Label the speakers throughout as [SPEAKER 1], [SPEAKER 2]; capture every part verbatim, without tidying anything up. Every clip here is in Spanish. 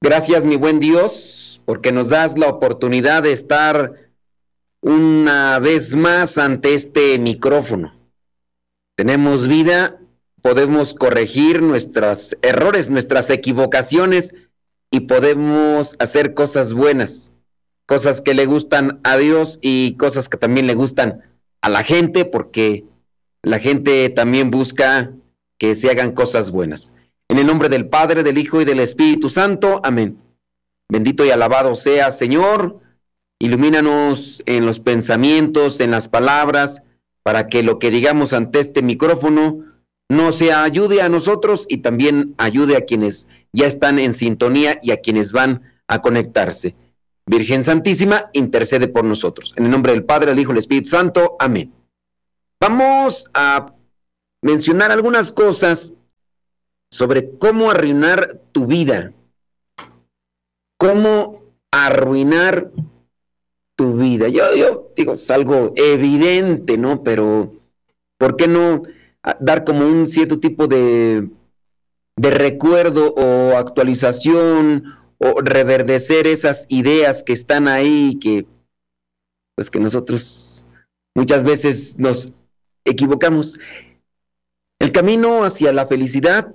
[SPEAKER 1] Gracias, mi buen Dios, porque nos das la oportunidad de estar una vez más ante este micrófono. Tenemos vida, podemos corregir nuestros errores, nuestras equivocaciones y podemos hacer cosas buenas, cosas que le gustan a Dios y cosas que también le gustan a la gente, porque la gente también busca que se hagan cosas buenas. En el nombre del Padre, del Hijo y del Espíritu Santo. Amén. Bendito y alabado sea, Señor. Ilumínanos en los pensamientos, en las palabras, para que lo que digamos ante este micrófono nos ayude a nosotros y también ayude a quienes ya están en sintonía y a quienes van a conectarse. Virgen Santísima, intercede por nosotros. En el nombre del Padre, del Hijo y del Espíritu Santo. Amén. Vamos a mencionar algunas cosas sobre cómo arruinar tu vida. Cómo arruinar tu vida. Yo, yo digo, es algo evidente, ¿no? Pero, ¿por qué no dar como un cierto tipo de, de recuerdo o actualización o reverdecer esas ideas que están ahí, que, pues que nosotros muchas veces nos equivocamos? El camino hacia la felicidad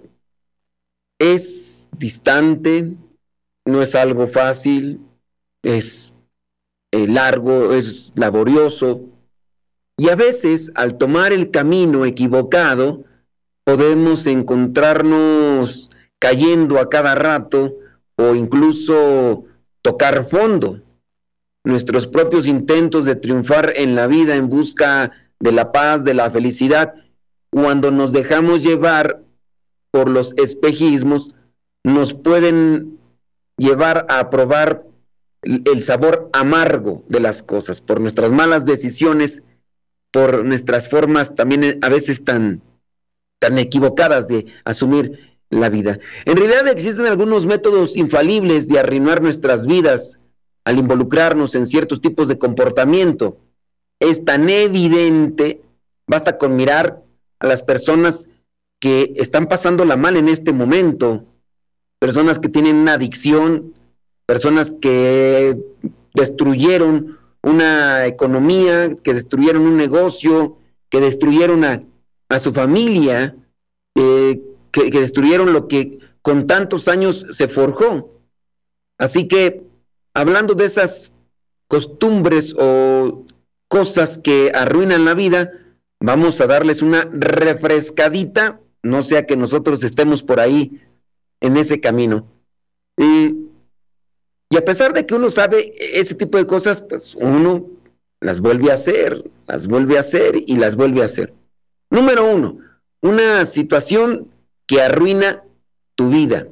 [SPEAKER 1] es distante, no es algo fácil, es eh, largo, es laborioso, y a veces al tomar el camino equivocado podemos encontrarnos cayendo a cada rato o incluso tocar fondo. Nuestros propios intentos de triunfar en la vida en busca de la paz, de la felicidad, cuando nos dejamos llevar por los espejismos, nos pueden llevar a probar el sabor amargo de las cosas, por nuestras malas decisiones, por nuestras formas también a veces tan, tan equivocadas de asumir la vida. En realidad existen algunos métodos infalibles de arruinar nuestras vidas al involucrarnos en ciertos tipos de comportamiento. Es tan evidente, basta con mirar a las personas que están pasándola mal en este momento, personas que tienen una adicción, personas que destruyeron una economía, que destruyeron un negocio, que destruyeron a, a su familia, eh, que, que destruyeron lo que con tantos años se forjó. Así que, hablando de esas costumbres o cosas que arruinan la vida, vamos a darles una refrescadita, no sea que nosotros estemos por ahí en ese camino. Y, y a pesar de que uno sabe ese tipo de cosas, pues uno las vuelve a hacer, las vuelve a hacer y las vuelve a hacer. Número uno, una situación que arruina tu vida.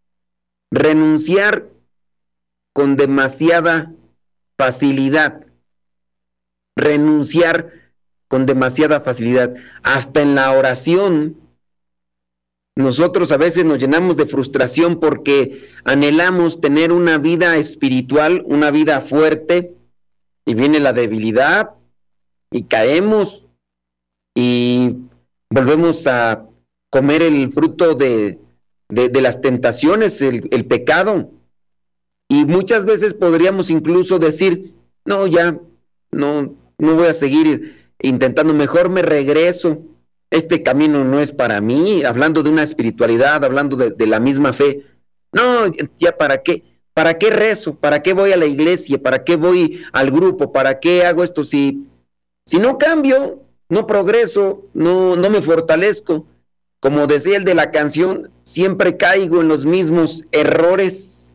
[SPEAKER 1] Renunciar con demasiada facilidad. Renunciar con demasiada facilidad. Hasta en la oración, nosotros a veces nos llenamos de frustración porque anhelamos tener una vida espiritual, una vida fuerte, y viene la debilidad, y caemos, y volvemos a comer el fruto de, de, de las tentaciones, el, el pecado. Y muchas veces podríamos incluso decir, no, ya, no, no voy a seguir intentando, mejor me regreso. Este camino no es para mí, hablando de una espiritualidad, hablando de, de la misma fe. No, ya para qué, para qué rezo, para qué voy a la iglesia, para qué voy al grupo, para qué hago esto, si, si no cambio, no progreso, no, no me fortalezco. Como decía el de la canción, siempre caigo en los mismos errores.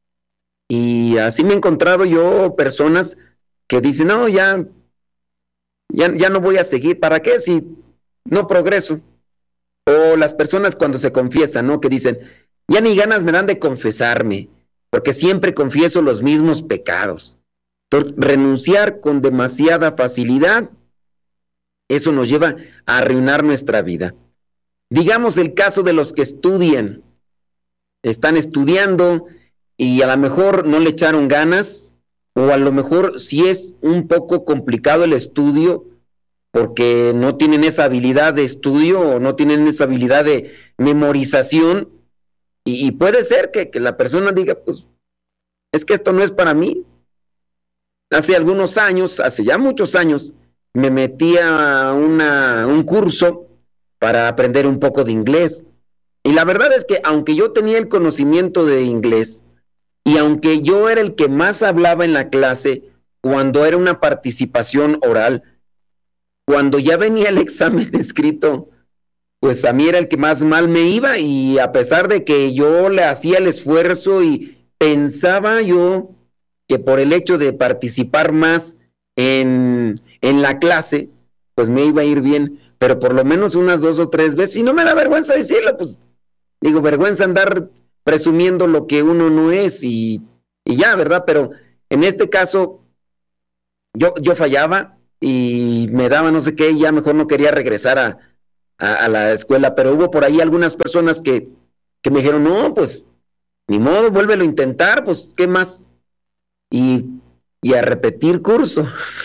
[SPEAKER 1] Y así me he encontrado yo personas que dicen, no, ya, ya, ya no voy a seguir, ¿para qué? Si no progreso. O las personas cuando se confiesan, ¿no? Que dicen, ya ni ganas me dan de confesarme, porque siempre confieso los mismos pecados. Entonces, renunciar con demasiada facilidad, eso nos lleva a arruinar nuestra vida. Digamos el caso de los que estudian. Están estudiando y a lo mejor no le echaron ganas, o a lo mejor sí es un poco complicado el estudio, porque no tienen esa habilidad de estudio o no tienen esa habilidad de memorización, Y, y puede ser que, que la persona diga, pues, es que esto no es para mí. Hace algunos años, hace ya muchos años, me metí a una, un curso para aprender un poco de inglés. Y la verdad es que aunque yo tenía el conocimiento de inglés, y aunque yo era el que más hablaba en la clase, cuando era una participación oral, cuando ya venía el examen escrito, pues a mí era el que más mal me iba, y a pesar de que yo le hacía el esfuerzo y pensaba yo que por el hecho de participar más en, en la clase, pues me iba a ir bien, pero por lo menos unas dos o tres veces, y no me da vergüenza decirlo, pues digo, vergüenza andar presumiendo lo que uno no es, y, y ya, ¿verdad? Pero en este caso, yo, yo fallaba y me daba no sé qué, y ya mejor no quería regresar a, a, a la escuela, pero hubo por ahí algunas personas que, que me dijeron, no, pues, ni modo, vuélvelo a intentar, pues, ¿qué más? Y, y a repetir curso.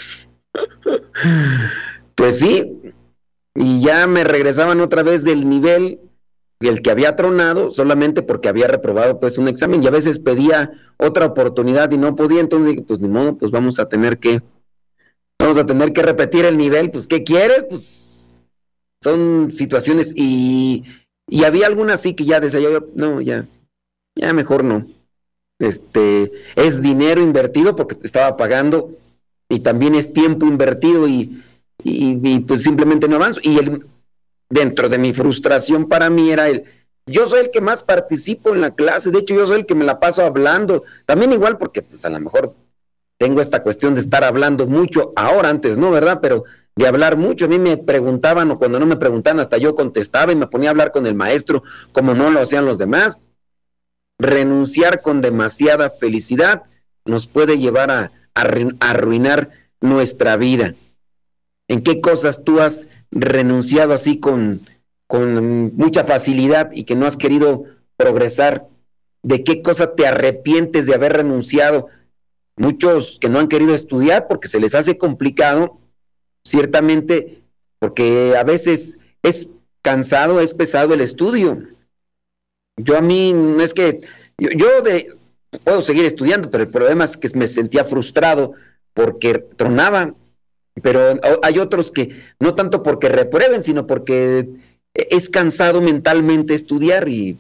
[SPEAKER 1] Pues sí, y ya me regresaban otra vez del nivel el que había tronado, solamente porque había reprobado pues un examen, y a veces pedía otra oportunidad y no podía, entonces dije, pues ni modo, pues vamos a tener que, vamos a tener que repetir el nivel, pues ¿qué quieres? Pues son situaciones, y, y había algunas sí que ya decía yo, no, ya, ya mejor no. Este, es dinero invertido porque te estaba pagando, y también es tiempo invertido, y, y, y pues simplemente no avanzo, y el dentro de mi frustración para mí era el, yo soy el que más participo en la clase, de hecho yo soy el que me la paso hablando, también igual porque pues a lo mejor tengo esta cuestión de estar hablando mucho, ahora antes no, ¿verdad? Pero de hablar mucho, a mí me preguntaban, o cuando no me preguntaban hasta yo contestaba y me ponía a hablar con el maestro como no lo hacían los demás. Renunciar con demasiada felicidad nos puede llevar a, a, a arruinar nuestra vida. ¿En qué cosas tú has renunciado así con, con mucha facilidad y que no has querido progresar? ¿De qué cosa te arrepientes de haber renunciado? Muchos que no han querido estudiar porque se les hace complicado, ciertamente, porque a veces es cansado, es pesado el estudio. Yo a mí, no es que, yo, yo de, puedo seguir estudiando, pero el problema es que me sentía frustrado porque tronaba. Pero hay otros que no tanto porque reprueben, sino porque es cansado mentalmente estudiar. Y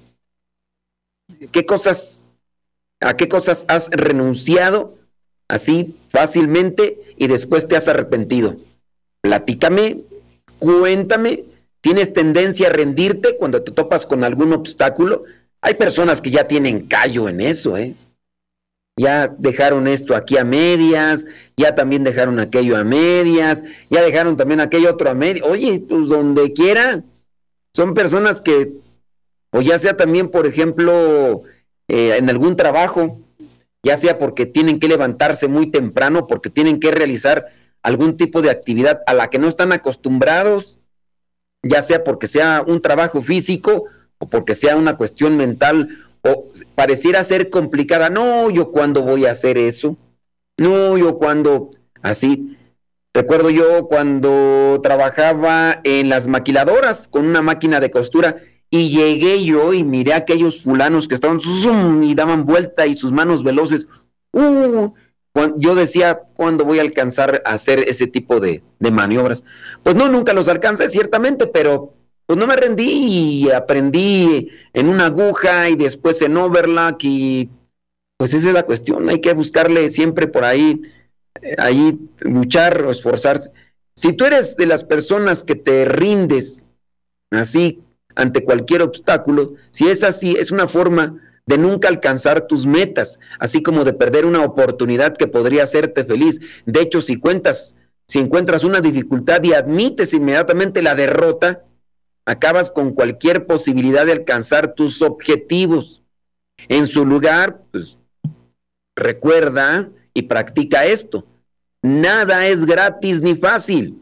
[SPEAKER 1] qué cosas, a qué cosas has renunciado así fácilmente y después te has arrepentido. Platícame, cuéntame. ¿Tienes tendencia a rendirte cuando te topas con algún obstáculo? Hay personas que ya tienen callo en eso, ¿eh? Ya dejaron esto aquí a medias, ya también dejaron aquello a medias, ya dejaron también aquello otro a medias. Oye, pues donde quiera, son personas que, o ya sea también, por ejemplo, eh, en algún trabajo, ya sea porque tienen que levantarse muy temprano, porque tienen que realizar algún tipo de actividad a la que no están acostumbrados, ya sea porque sea un trabajo físico o porque sea una cuestión mental, o pareciera ser complicada. No, yo cuándo voy a hacer eso. No, yo cuándo, así. Recuerdo yo cuando trabajaba en las maquiladoras con una máquina de costura, y llegué yo y miré a aquellos fulanos que estaban zoom, y daban vuelta y sus manos veloces. Uh, yo decía, ¿cuándo voy a alcanzar a hacer ese tipo de, de maniobras? Pues no, nunca los alcancé, ciertamente, pero pues no me rendí y aprendí en una aguja y después en overlock, y pues esa es la cuestión, hay que buscarle siempre por ahí, eh, ahí luchar o esforzarse. Si tú eres de las personas que te rindes así ante cualquier obstáculo, si es así, es una forma de nunca alcanzar tus metas, así como de perder una oportunidad que podría hacerte feliz. De hecho, si cuentas, si encuentras una dificultad y admites inmediatamente la derrota, acabas con cualquier posibilidad de alcanzar tus objetivos. En su lugar, pues, recuerda y practica esto. Nada es gratis ni fácil.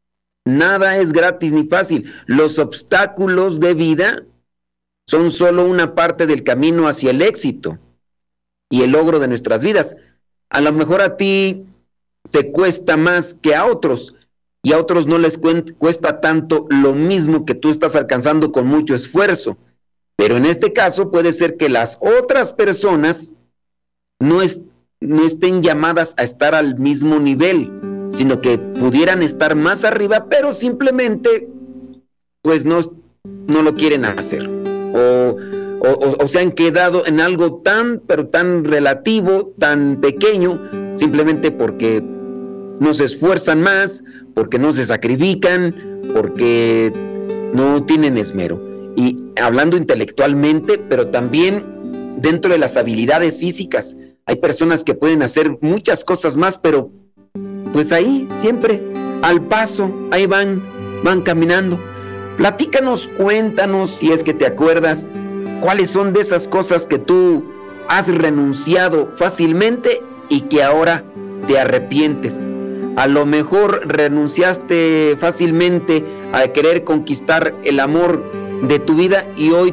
[SPEAKER 1] Nada es gratis ni fácil. Los obstáculos de vida son solo una parte del camino hacia el éxito y el logro de nuestras vidas. A lo mejor a ti te cuesta más que a otros, y a otros no les cuesta tanto lo mismo que tú estás alcanzando con mucho esfuerzo. Pero en este caso puede ser que las otras personas no, es, no estén llamadas a estar al mismo nivel, sino que pudieran estar más arriba, pero simplemente pues no, no lo quieren hacer. O, o, o se han quedado en algo tan, pero tan relativo, tan pequeño, simplemente porque no se esfuerzan más, porque no se sacrifican, porque no tienen esmero. Y hablando intelectualmente, pero también dentro de las habilidades físicas, hay personas que pueden hacer muchas cosas más, pero pues ahí, siempre, al paso, ahí van, van caminando. Platícanos, cuéntanos, si es que te acuerdas, cuáles son de esas cosas que tú has renunciado fácilmente y que ahora te arrepientes. A lo mejor renunciaste fácilmente a querer conquistar el amor de tu vida y hoy